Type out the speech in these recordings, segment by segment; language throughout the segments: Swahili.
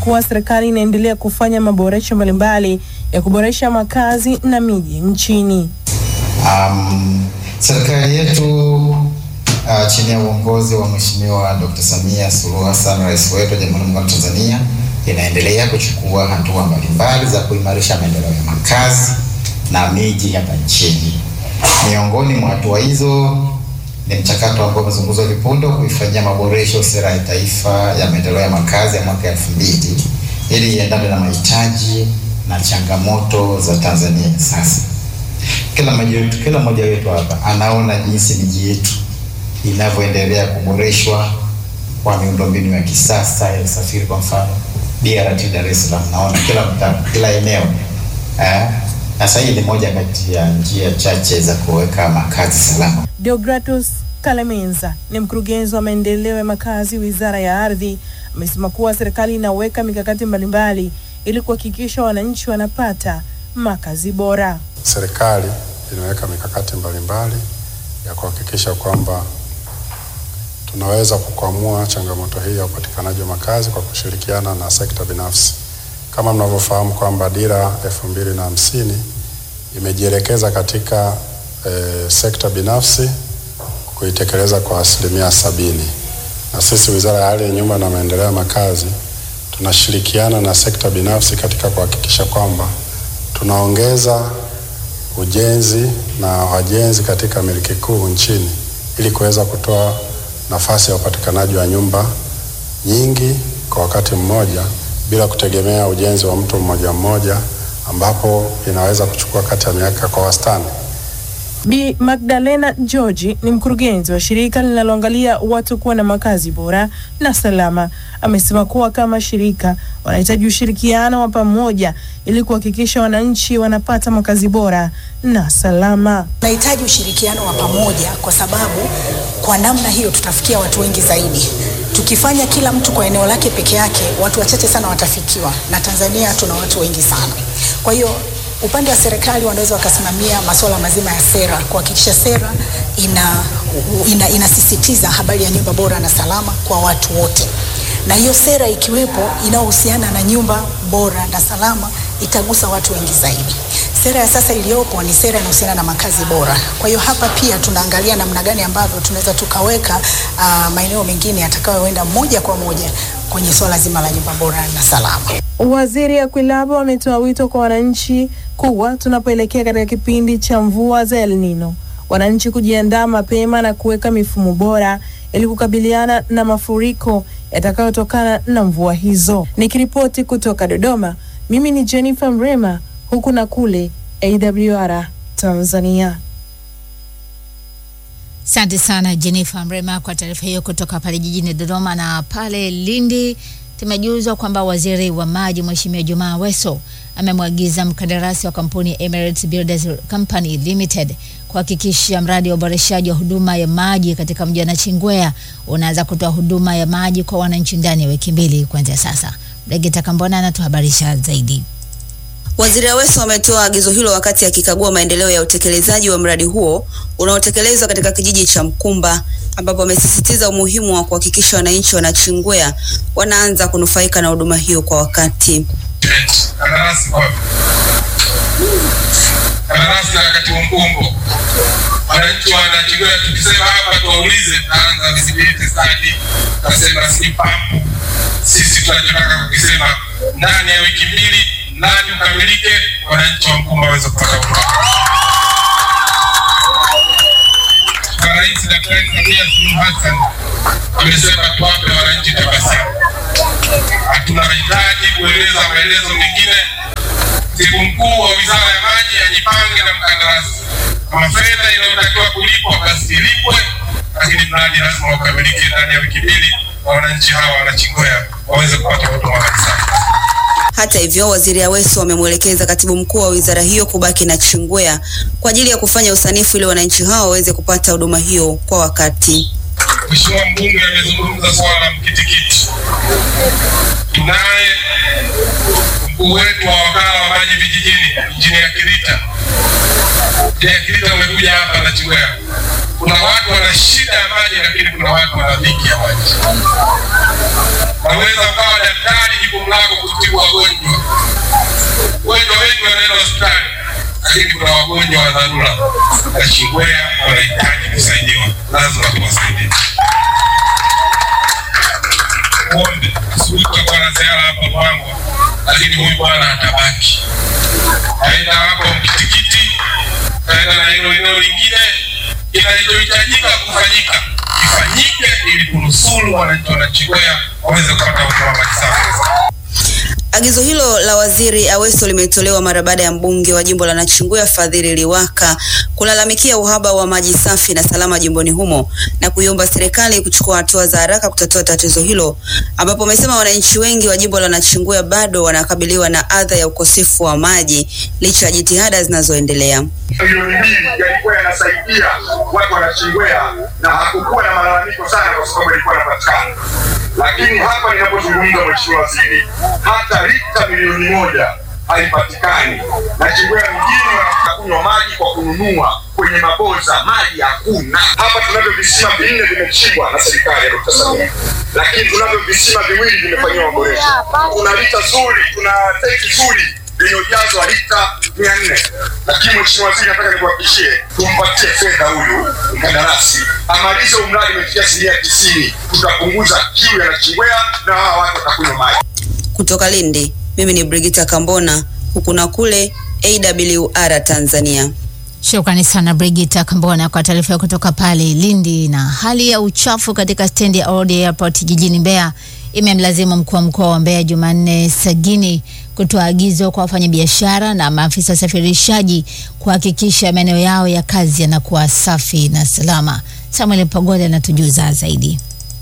kuwa serikali inaendelea kufanya maboresho mbalimbali ya kuboresha makazi na miji nchini. Serikali yetu chini ya uongozi wa Mheshimiwa Dr. Samia Suluhu Hassan, Rais wetu wa Jamhuri ya Muungano wa Tanzania, inaendelea kuchukua hatua mbalimbali za kuimarisha maendeleo ya makazi na miji hapa nchini. Miongoni mwa hatua hizo ni mchakato ambao umezungumzwa vipundo kuifanyia maboresho sera ya taifa ya maendeleo ya makazi ya mwaka 2000 ili iendane na mahitaji na changamoto za Tanzania sasa. Kila mmoja wetu hapa anaona jinsi miji yetu inavyoendelea kuboreshwa kwa miundombinu ya kisasa ya usafiri. Kwa mfano BRT Dar es Salaam, naona kila eneo sasa hii ni moja kati ya njia chache za kuweka makazi salama. Deogratus Kalemenza ni mkurugenzi wa maendeleo ya makazi Wizara ya Ardhi, amesema kuwa serikali inaweka mikakati mbalimbali ili kuhakikisha wananchi wanapata makazi bora. Serikali inaweka mikakati mbalimbali ya kuhakikisha kwamba tunaweza kukwamua changamoto hii ya upatikanaji wa makazi kwa kushirikiana na sekta binafsi. Kama mnavyofahamu kwamba dira 2050 imejielekeza katika sekta binafsi kuitekeleza kwa 70%. Na sisi Wizara ya Ardhi, Nyumba na Maendeleo ya Makazi tunashirikiana na sekta binafsi katika kuhakikisha kwamba tunaongeza ujenzi na wajenzi katika miliki kuu nchini ili kuweza kutoa nafasi ya upatikanaji wa nyumba nyingi kwa wakati mmoja bila kutegemea ujenzi wa mtu mmoja mmoja, ambapo inaweza kuchukua kati ya miaka kwa wastani. Bi Magdalena George ni mkurugenzi wa shirika linaloangalia watu kuwa na makazi bora na salama. Amesema kuwa kama shirika wanahitaji ushirikiano wa pamoja ili kuhakikisha wananchi wanapata makazi bora na salama. Tunahitaji ushirikiano wa pamoja kwa sababu kwa namna hiyo tutafikia watu wengi zaidi. Tukifanya kila mtu kwa eneo lake peke yake, watu wachache sana watafikiwa, na Tanzania tuna watu wengi sana. Kwa hiyo upande wa serikali wanaweza wakasimamia masuala mazima ya sera, kuhakikisha sera inasisitiza habari ya nyumba bora na salama kwa watu wote. Na hiyo sera ikiwepo inayohusiana na nyumba bora na salama itagusa watu wengi zaidi. Sera ya sasa iliyopo ni sera inayohusiana na makazi bora. Kwa hiyo hapa pia tunaangalia namna gani ambavyo tunaweza tukaweka maeneo mengine yatakayoenda moja kwa moja kwenye swala zima la nyumba bora na salama. Waziri Akwilapo ametoa wito kwa wananchi kuwa tunapoelekea katika kipindi cha mvua za El Nino, wananchi kujiandaa mapema na kuweka mifumo bora ili kukabiliana na mafuriko yatakayotokana na mvua hizo. Nikiripoti kutoka Dodoma, mimi ni Jennifer Mrema, huku na kule AWR Tanzania. Asante sana Jennifer Mrema kwa taarifa hiyo kutoka pale jijini Dodoma. Na pale Lindi tumejuzwa kwamba waziri wa maji Mheshimiwa Juma Aweso amemwagiza mkandarasi wa kampuni Emirates Builders Company Limited kuhakikisha mradi wa uboreshaji wa huduma ya maji katika mji wa Nachingwea unaanza kutoa huduma ya maji kwa wananchi ndani ya wiki 2 kuanzia sasa. Brigita Kambona anatuhabarisha zaidi. Waziri Aweso ametoa agizo hilo wakati akikagua maendeleo ya utekelezaji wa mradi huo unaotekelezwa katika kijiji cha Mkumba, ambapo amesisitiza umuhimu wa kuhakikisha wananchi wa Nachingwea wanaanza kunufaika na huduma hiyo kwa wakati. Kandarasi wakati Mkumbo. Wananchi wa Nachingwea tukisema hapa tuwaulize taanza visibility study, tasema si pampu. Sisi tunataka kukisema ndani ya wiki 2 mradi ukamilike, wananchi wa Mkumba waweze kupata huduma. Rais Daktari Samia Suluhu Hassan amesema tuwape wananchi tabasamu. Tunahitaji kueleza maelezo mengine. Katibu Mkuu wa Wizara ya Maji ajipange na mkandarasi. Kama fedha inayotakiwa kulipwa basi ilipwe, lakini mradi lazima ukamilike ndani ya wiki 2 na wananchi hawa wa Nachingwea waweze kupata huduma safi. Hata hivyo, Waziri Aweso amemwelekeza Katibu Mkuu wa wizara hiyo kubaki Nachingwea kwa ajili ya kufanya usanifu ili wananchi hao waweze kupata huduma hiyo kwa wakati. Mheshimiwa mbunge amezungumza swala la mkitikiti. Tunaye mkuu wetu wa wakala wa maji vijijini, Injinia Kirita. Injinia Kirita amekuja hapa Nachingwea. Kuna watu wana shida ya maji, lakini kuna watu wana dhiki ya maji. Unaweza ukawa daktari, jukumu lako kutibu wagonjwa. Wagonjwa wengi wanaenda hospitali, lakini kuna wagonjwa wa dharura na Chingwea wanahitaji kusaidiwa, lazima tuwasaidie. Mwombe, asubuhi kwa na ziara hapa Mwangwa, lakini huyu bwana atabaki. Aenda hapo Mkitikiti, aenda na eneo lingine, kinachohitajika kufanyika kifanyike ili kunusuru wananchi wa Chingwea waweze kupata huduma maji safi. Agizo hilo la Waziri Aweso limetolewa mara baada ya mbunge wa jimbo la Nachingwea Fadhili Liwaka kulalamikia uhaba wa maji safi na salama jimboni humo na kuiomba serikali kuchukua hatua za haraka kutatua tatizo hilo, ambapo amesema wananchi wengi wa jimbo la Nachingwea bado wanakabiliwa na adha ya ukosefu wa maji licha ya jitihada zinazoendelea. Milioni 2 yalikuwa yanasaidia watu wa Nachingwea na hakukuwa na malalamiko sana kwa sababu ilikuwa inapatikana. Lakini hapa ninapozungumza, Mheshimiwa Waziri, hata lita milioni 1 haipatikani. Nachingwea mjini wanakunywa maji kwa kununua kwenye maboza, maji hakuna. Hapa tunavyo visima 4 vimechimbwa na serikali ya Dr. Samia, lakini tunavyo visima 2 vimefanywa maboresho. Kuna lita zuri, kuna tanki zuri iliyojazwa lita 400. Lakini Mheshimiwa Waziri, nataka nikuhakikishie, tumpatie fedha huyu mkandarasi amalize mradi umefikia 90%, tutapunguza kiu ya Nachingwea na hawa watu watakunywa maji. Kutoka Lindi, mimi ni Brigita Kambona, huku na kule AWR Tanzania. Shukrani sana Brigita Kambona kwa taarifa kutoka pale Lindi. Na hali ya uchafu katika stendi ya Old Airport jijini Mbeya imemlazimu mkuu wa mkoa wa Mbeya Jumanne Sagini kutoa agizo kwa wafanyabiashara na maafisa usafirishaji kuhakikisha maeneo yao ya kazi yanakuwa safi na salama. Samuel Pogole anatujuza zaidi.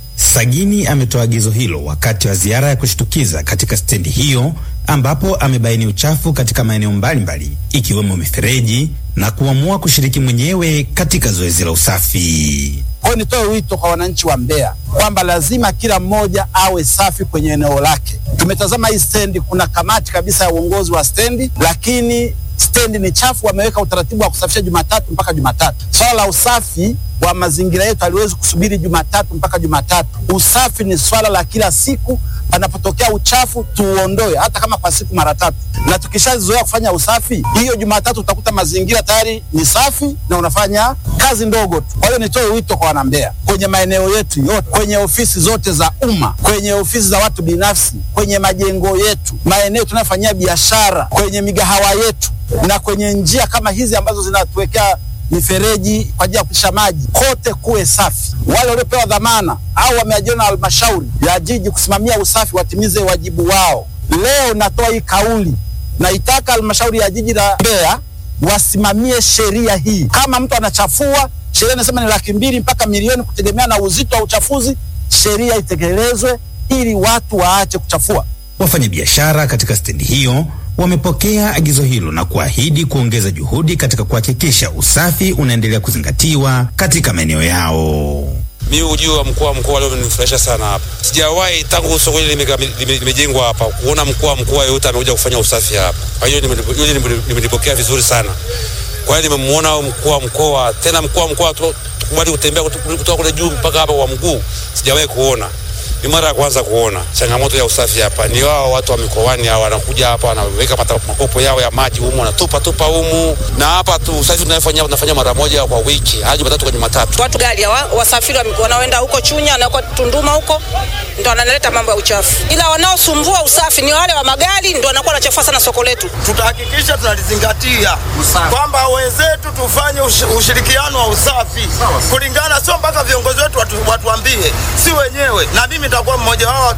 Sagini ametoa agizo hilo wakati wa ziara ya kushtukiza katika stendi hiyo, ambapo amebaini uchafu katika maeneo mbalimbali ikiwemo mifereji na kuamua kushiriki mwenyewe katika zoezi la usafi. Kwa nitoe wito kwa wananchi wa Mbeya kwamba lazima kila mmoja awe safi kwenye eneo lake. Tumetazama hii stendi, kuna kamati kabisa ya uongozi wa stendi, lakini stendi ni chafu. Wameweka utaratibu wa kusafisha Jumatatu mpaka Jumatatu. Swala la usafi wa mazingira yetu haliwezi kusubiri Jumatatu mpaka Jumatatu. Usafi ni swala la kila siku. Panapotokea uchafu tuuondoe, hata kama kwa siku mara 3. Na tukishazoea kufanya usafi, hiyo Jumatatu utakuta mazingira tayari ni safi na unafanya kazi ndogo tu. Kwa hiyo nitoe wito kwa wanambea, kwenye maeneo yetu yote, kwenye ofisi zote za umma, kwenye ofisi za watu binafsi, kwenye majengo yetu, maeneo tunayofanyia biashara, kwenye migahawa yetu na kwenye njia kama hizi ambazo zinatuwekea mifereji kwa ajili ya kupisha maji, kote kuwe safi. Wale waliopewa dhamana au wameajiriwa na halmashauri ya jiji kusimamia usafi watimize wajibu wao. Leo natoa hii kauli, naitaka halmashauri ya jiji la Mbeya wasimamie sheria hii. Kama mtu anachafua, sheria inasema ni 200,000 mpaka milioni kutegemea na uzito wa uchafuzi. Sheria itekelezwe ili watu waache kuchafua. Wafanyabiashara katika stendi hiyo wamepokea agizo hilo na kuahidi kuongeza juhudi katika kuhakikisha usafi unaendelea kuzingatiwa katika maeneo yao. Mimi ujio wa mkuu wa mkoa leo umenifurahisha sana hapa. Sijawahi tangu soko hili limejengwa hapa kuona mkuu wa mkoa yote amekuja kufanya usafi hapa. Kwa hiyo nimelipokea vizuri sana. Kwa hiyo nimemuona mkuu wa mkoa, tena mkuu wa mkoa tukubali kutembea kutoka kule juu mpaka hapa kwa mguu. Sijawahi kuona. Ni mara ya kwanza kuona changamoto ya usafi hapa. Ni wao watu wa mikoani hao wanakuja hapa wanaweka makopo yao ya maji humu, wanatupa humu. Na hapa tu usafi tunafanya mara moja kwa wiki, hadi Jumatatu kwa Jumatatu. Watu gari wasafiri wanaoenda huko Chunya na huko Tunduma huko ndio wanaleta mambo ya uchafu. Ila wanaosumbua usafi ni wale wa magari, ndio wanakuwa wanachafua sana soko letu. Tutahakikisha tunalizingatia kwamba wenzetu tufanye ushirikiano wa usafi. Kulingana, sio mpaka viongozi wetu watuambie, si wenyewe. Na mimi nitakuwa mmoja wao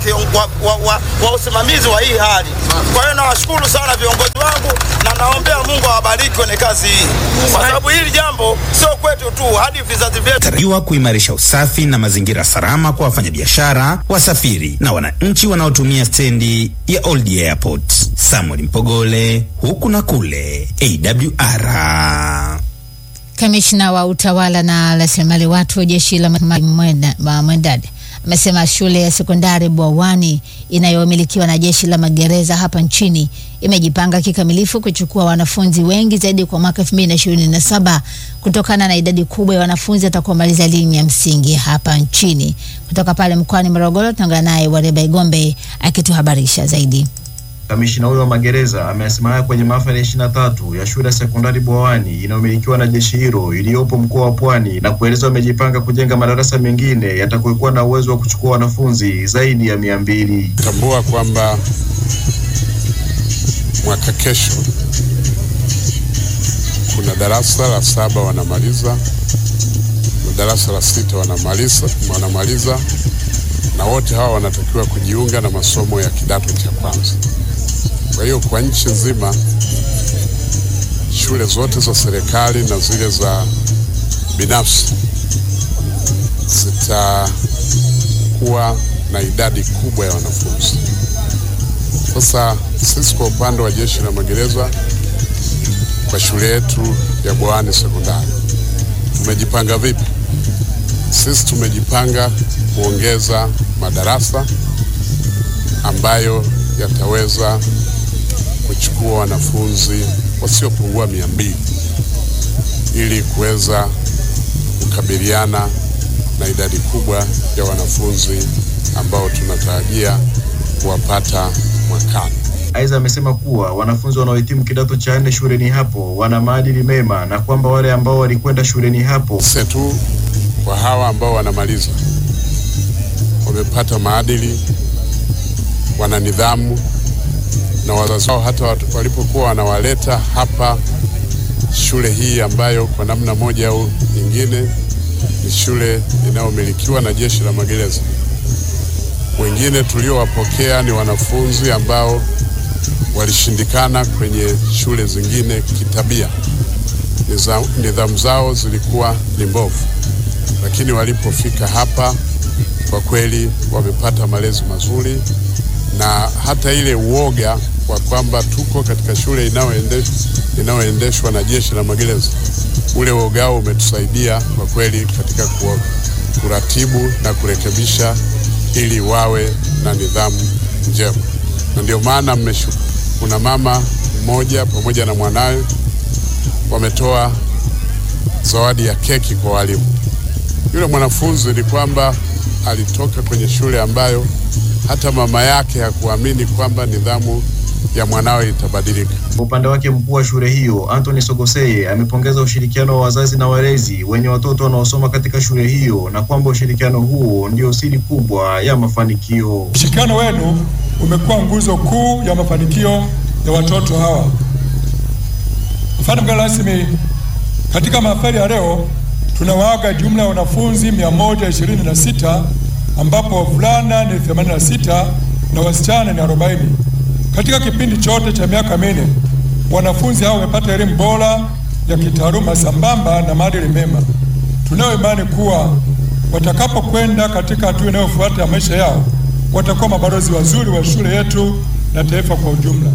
wa usimamizi wa hii hali. Kwa hiyo nawashukuru sana viongozi wangu na naombea Mungu awabariki kwenye kazi hii. Kwa sababu hili jambo sio kwetu tu, hadi vizazi vyetu. Tarajiwa kuimarisha usafi na mazingira salama kwa wafanyabiashara, wasafiri na wananchi wanaotumia stendi ya Old Airport. Samuel Mpogole, huku na kule, AWR. Kamishna wa utawala na rasilimali watu wa jeshi la Mwendad Amesema shule ya sekondari Bwawani inayomilikiwa na jeshi la magereza hapa nchini imejipanga kikamilifu kuchukua wanafunzi wengi zaidi kwa mwaka 2027 kutokana na idadi kubwa ya wanafunzi watakaomaliza elimu ya msingi hapa nchini. Kutoka pale mkoani Morogoro tunaungana naye Wareba Igombe akituhabarisha zaidi. Kamishina huyo wa magereza amesema haya kwenye mahafali ya 23 ya shule ya sekondari Bwawani inayomilikiwa na jeshi hilo iliyopo mkoa wa Pwani, na kueleza wamejipanga kujenga madarasa mengine yatakayokuwa na uwezo wa kuchukua wanafunzi zaidi ya 200. Tambua kwamba mwaka kesho kuna darasa la 7 wanamaliza, na darasa la 6 wanamaliza, na wote hawa wanatakiwa kujiunga na masomo ya kidato cha kwanza. Kwa hiyo kwa nchi nzima shule zote za serikali na zile za binafsi zitakuwa na idadi kubwa ya wanafunzi. Sasa sisi kwa upande wa jeshi la magereza kwa shule yetu ya Bwawani sekondari tumejipanga vipi? Sisi tumejipanga kuongeza madarasa ambayo yataweza kuchukua wanafunzi wasiopungua 200 ili kuweza kukabiliana na idadi kubwa ya wanafunzi ambao tunatarajia kuwapata mwakani. Aidha amesema kuwa wanafunzi wanaohitimu kidato cha 4 shuleni hapo wana maadili mema, na kwamba wale ambao walikwenda shuleni hapo setu kwa hawa ambao wanamaliza wamepata maadili, wana nidhamu, na wazazi wao hata walipokuwa wanawaleta hapa shule hii ambayo kwa namna moja au nyingine ni shule inayomilikiwa na jeshi la magereza. Wengine tuliowapokea ni wanafunzi ambao walishindikana kwenye shule zingine kitabia. Nidhamu zao zilikuwa ni mbovu, lakini walipofika hapa kwa kweli wamepata malezi mazuri, na hata ile uoga wa kwamba tuko katika shule inayoendeshwa na jeshi la magereza, ule uoga umetusaidia kwa kweli katika kuratibu na kurekebisha ili wawe na nidhamu njema. Na ndio maana kuna mama mmoja pamoja na mwanawe wametoa zawadi ya keki kwa walimu. Yule mwanafunzi ni kwamba alitoka kwenye shule ambayo hata mama yake hakuamini kwamba nidhamu ya mwanawe itabadilika. Kwa upande wake mkuu wa shule hiyo Anthony Sogoseye amepongeza ushirikiano wa wazazi na walezi wenye watoto wanaosoma katika shule hiyo, na kwamba ushirikiano huo ndio siri kubwa ya mafanikio. Ushirikiano wenu umekuwa nguzo kuu ya mafanikio ya watoto hawa. Mfano mgeni rasmi, katika mahafali ya leo tunawaaga jumla ya wanafunzi 126 ambapo wavulana ni 86 na wasichana ni 40. Katika kipindi chote cha miaka 4 wanafunzi hao wamepata elimu bora ya kitaaluma sambamba na maadili mema. Tunayo imani kuwa watakapokwenda katika hatua inayofuata ya maisha yao watakuwa mabalozi wazuri wa shule yetu na taifa kwa ujumla.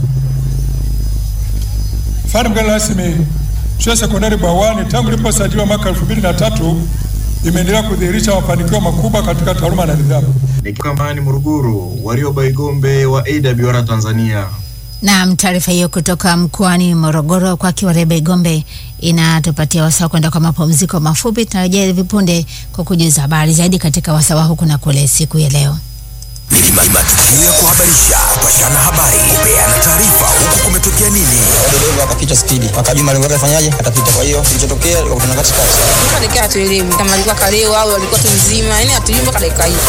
Mfano mgeni rasmi, shule sekondari Bwawani tangu iliposajiliwa mwaka 2003 imeendelea kudhihirisha mafanikio makubwa katika taaluma na nidhamu. Nikikamani Morogoro, Wareba Igombe wa AWR Tanzania. Na taarifa hiyo kutoka mkoani Morogoro kwa Wareba Igombe inatupatia wasaa kwenda kwa mapumziko mafupi. Tunarejea hivi punde kwa kujuza habari zaidi katika wasaa huku na kule siku ya leo. Ni matukio ya kuhabarisha, kupashana habari, kupeana taarifa, huku kumetokea nini. Dereva akapita spidi, akajua malengo yake afanyaje, atapita. Kwa hiyo kilichotokea ilikuwa kuna katikati. Tukaelekea tuelewi kama alikuwa kaleo au alikuwa tu mzima, yani hatujui mpaka dakika hii.